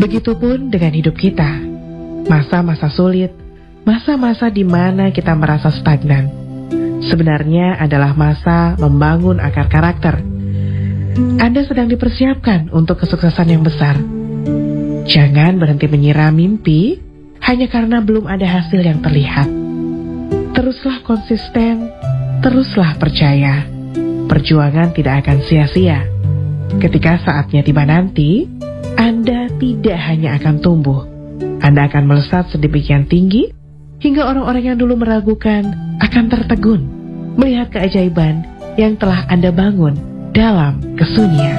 Begitupun dengan hidup kita. Masa-masa sulit, masa-masa di mana kita merasa stagnan, sebenarnya adalah masa membangun akar karakter. Anda sedang dipersiapkan untuk kesuksesan yang besar. Jangan berhenti menyiram mimpi hanya karena belum ada hasil yang terlihat. Teruslah konsisten, teruslah percaya. Perjuangan tidak akan sia-sia. Ketika saatnya tiba nanti, Anda tidak hanya akan tumbuh, Anda akan melesat sedemikian tinggi, hingga orang-orang yang dulu meragukan akan tertegun melihat keajaiban yang telah Anda bangun dalam kesunyian.